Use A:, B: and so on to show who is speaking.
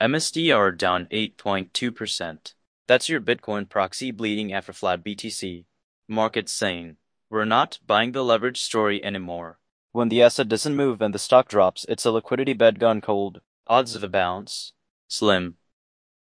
A: MSD are down 8.2%. That's your Bitcoin proxy bleeding after flat BTC. Market saying, we're not buying the leverage story anymore. When the asset doesn't move and the stock drops, it's a liquidity bet gone cold. Odds of a bounce? Slim.